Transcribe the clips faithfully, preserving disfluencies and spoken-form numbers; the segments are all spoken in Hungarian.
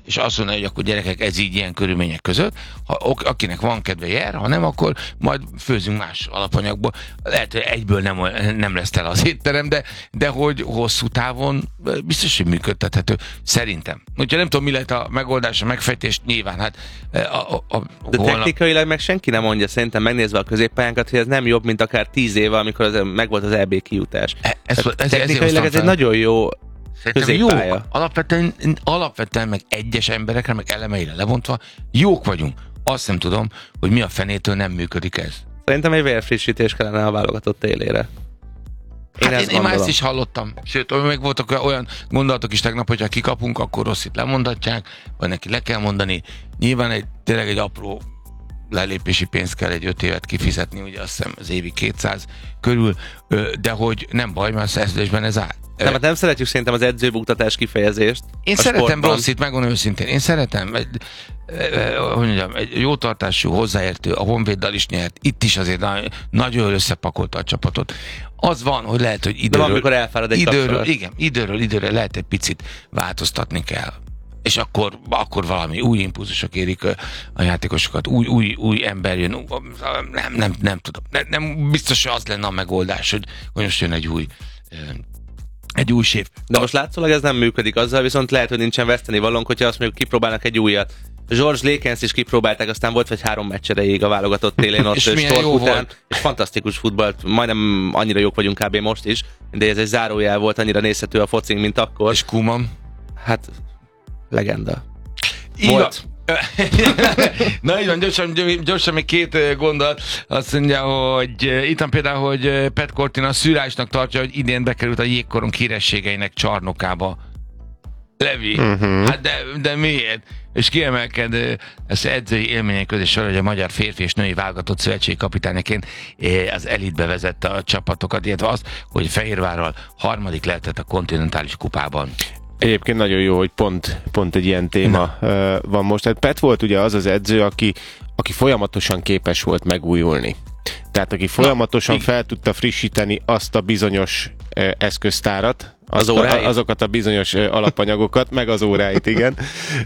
és azt mondja, hogy akkor gyerekek, ez így ilyen körülmények között, ha akinek van kedve jár, ha nem, akkor majd főzünk más alapanyagból. Lehet, hogy egyből nem, nem lesz el az étterem, de, de hogy hosszú távon biztos, hogy működtethető. Szerintem. Úgyhogy nem tudom, mi lehet a megoldás, a megfejtés, nyilván, hát a, a, a, de holnap... technikailag meg senki nem mondja, szerintem megnézve a középpályánkat, hogy ez nem jobb, mint akár tíz éve, amikor az, megvolt az é bé kijutás. E, ez, ez, technikailag ez egy nagyon jó középpálya. Jó, alapvetően, alapvetően meg egyes emberekre, meg elemeire levontva jók vagyunk. Azt nem tudom, hogy mi a fenétől nem működik ez. Szerintem egy vérfrissítés kellene a válogatott élére. Én, hát én, én már ezt is hallottam. Sőt, még voltak olyan gondolatok is tegnap, hogyha kikapunk, akkor Rosszit lemondatják, vagy neki le kell mondani. Nyilván egy, tényleg egy apró lelépési pénzt kell egy öt évet kifizetni, ugye azt hiszem az évi kétszáz körül, de hogy nem baj, mert a szerződésben ez áll. Nem, hát nem szeretjük szerintem az edzőbuktatás kifejezést. Én szeretem Rosszit, megmondom őszintén, én szeretem, egy, hogy mondjam, egy jó tartású, hozzáértő, a Honvéddal is nyert, itt is azért nagy, nagyon összepakolta a csapatot. Az van, hogy lehet, hogy időről, amikor elfárad egy időről, igen, időről, időről lehet egy picit változtatni kell. És akkor, akkor valami új impulzusok érik a játékosokat, új, új, új ember jön, nem, nem, nem tudom. Nem, nem biztos, hogy az lenne a megoldás, hogy, hogy most jön egy új egy új sév. De most látszólag ez nem működik, azzal viszont lehet, hogy nincsen veszteni valónk, hogyha azt mondjuk kipróbálnak egy újat. George Lakens is kipróbálták, aztán volt vagy három meccs erejéig a válogatott élén ott Stork után, és fantasztikus futballt, majdnem annyira jók vagyunk kb. Most is, de ez egy zárójel volt, annyira nézhető a focing, mint akkor. És Koeman? Hát, legenda. Volt. Na így van, gyorsan, gyorsan még két gondolat. Azt mondja, hogy itt van például, hogy Pat Cortina szűrásnak tartja, hogy idén bekerült a jégkorong hírességeinek csarnokába. Levi, uh-huh. hát de, de miért? És kiemelkedő az edzői élmények közé sorol, hogy a magyar férfi és női válogatott szövetségi kapitányaként az elitbe vezette a csapatokat, illetve az, hogy Fehérvárral harmadik lehetett a kontinentális kupában. Egyébként nagyon jó, hogy pont, pont egy ilyen téma Na. van most. Tehát Pet volt ugye az az edző, aki, aki folyamatosan képes volt megújulni. Tehát aki folyamatosan Na, fel tudta frissíteni azt a bizonyos eszköztárat, az a, azokat a bizonyos alapanyagokat, meg az óráit, igen.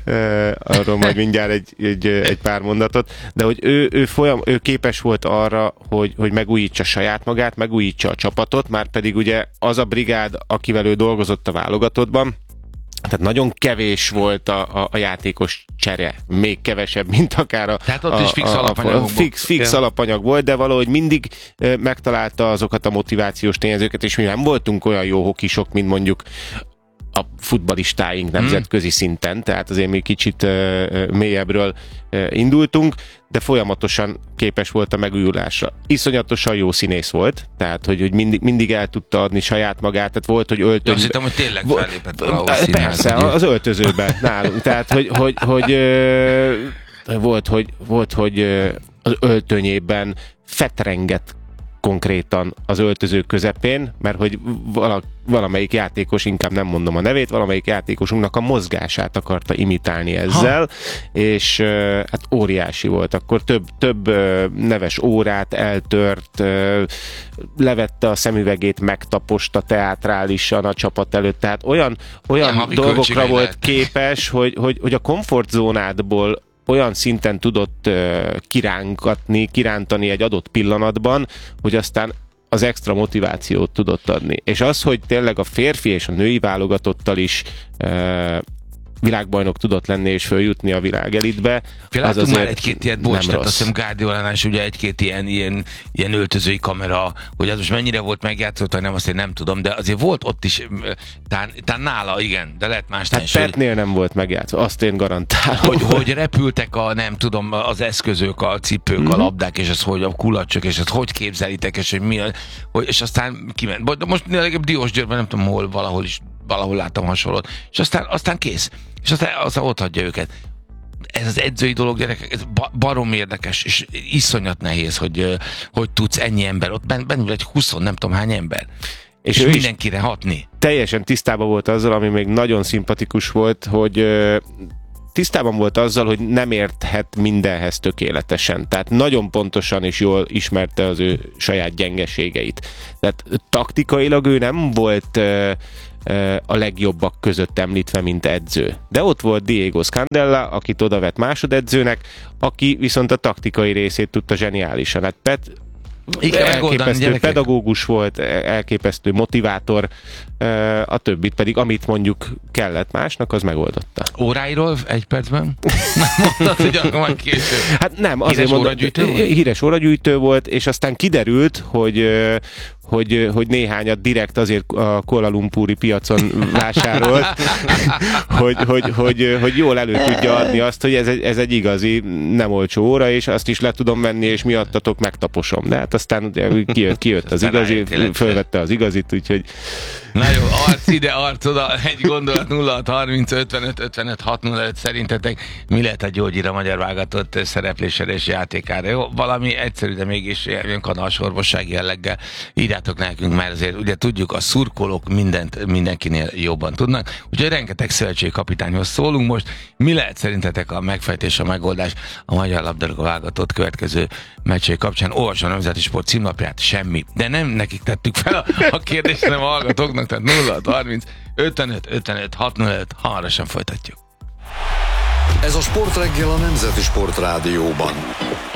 Arról majd mindjárt egy, egy, egy pár mondatot. De hogy ő, ő, folyam, ő képes volt arra, hogy, hogy megújítsa saját magát, megújítsa a csapatot, már pedig ugye az a brigád, akivel ő dolgozott a válogatottban, tehát nagyon kevés volt a, a, a játékos csere, még kevesebb, mint akár a... Tehát ott a, is fix alapanyag fix, fix alapanyag volt, de valahogy mindig e, megtalálta azokat a motivációs tényezőket, és mi nem voltunk olyan jó hokisok, mint mondjuk a futballistáink nemzetközi szinten, tehát azért mi kicsit uh, mélyebbről uh, indultunk, de folyamatosan képes volt a megújulásra. Iszonyatosan jó színész volt, tehát hogy, hogy mindig, mindig el tudta adni saját magát, tehát volt, hogy öltözőben... Azt hittem, hogy tényleg fellépett valahol színház. Persze, az öltözőben nálunk, tehát hogy, hogy, hogy uh, volt, hogy, volt, hogy uh, az öltönyében fetrenget konkrétan az öltöző közepén, mert hogy vala, valamelyik játékos, inkább nem mondom a nevét, valamelyik játékosunknak a mozgását akarta imitálni ezzel, ha. és uh, hát óriási volt. Akkor több, több uh, neves órát eltört, uh, levette a szemüvegét, megtaposta teátrálisan a csapat előtt, tehát olyan, olyan ja, dolgokra volt lehet. képes, hogy, hogy, hogy a komfortzónádból olyan szinten tudott uh, kirángatni, kirántani egy adott pillanatban, hogy aztán az extra motivációt tudott adni. És az, hogy tényleg a férfi és a női válogatottal is uh, világbajnok tudott lenni és följutni a világelitbe. Láttunk már egy-két ilyet, bocs, tehát azt hiszem Guardiolánál is ugye egy-két ilyen, ilyen, ilyen öltözői kamera, hogy az most mennyire volt megjátszott, vagy nem, azt én nem tudom, de azért volt ott is, tán, tán nála, igen, de lehet más. Hát Petnél nem volt megjátszva, azt én garantálom. Hogy, hogy repültek a, nem tudom, az eszközök, a cipők, mm-hmm. a labdák, és az, hogy a kulacsok, és az hogy képzelitek, és hogy mi, hogy, és aztán kiment. Most Diós Győrben, nem tudom hol, valahol is valahol láttam hasonlót, és aztán, aztán kész. És aztán, aztán ott hagyja őket. Ez az edzői dolog, gyerekek, ez barom érdekes, és iszonyat nehéz, hogy, hogy tudsz ennyi ember, ott bennül egy húsz, nem tudom hány ember, és, és mindenkire hatni. Teljesen tisztában volt azzal, ami még nagyon szimpatikus volt, hogy tisztában volt azzal, hogy nem érthet mindenhez tökéletesen. Tehát nagyon pontosan és jól ismerte az ő saját gyengeségeit. Tehát taktikailag ő nem volt a legjobbak között említve, mint edző. De ott volt Diego Scandella, akit odavett másodedzőnek, aki viszont a taktikai részét tudta zseniálisan. Hát Pet Igen, elképesztő pedagógus volt, elképesztő motivátor, a többit pedig, amit mondjuk kellett másnak, az megoldotta. Óráiról egy percben? Nem mondtad, hogy akkor majd később. Hát nem, azért híres mondom, óragyűjtő volt? Híres óragyűjtő volt, és aztán kiderült, hogy hogy, hogy néhányat direkt azért a Kuala Lumpuri piacon vásárolt, hogy, hogy, hogy, hogy jól elő tudja adni azt, hogy ez egy, ez egy igazi, nem olcsó óra, és azt is le tudom venni, és miattatok megtaposom. De hát aztán kijött, kijött az igazi, fölvette az igazit, úgyhogy... Na jó, arc ide, arc oda, egy gondolat nulla hat harminc ötvenöt ötvenöt hat nulla öt, szerintetek mi lehet a Gyógyira magyar válogatott szereplésére és játékára? Jó, valami egyszerű, de mégis ilyen kanalsorvossági jelleggel írjátok nekünk, mert azért ugye tudjuk, a szurkolók mindent mindenkinél jobban tudnak, úgyhogy rengeteg szövetségkapitányhoz szólunk most. Mi lehet szerintetek a megfejtés, a megoldás a magyar labdarúgó válogatott következő meccsé kapcsán? Olvasd a Nemzeti Sport címlapját, semmi. De nem nekik tettük fel a, a kérdést, hanem a hallgatóknak, tehát nulla hat harminc ötvenöt ötvenöt hat nulla öt, hamarosan folytatjuk. Ez a Sportreggel a Nemzeti Sport Rádióban.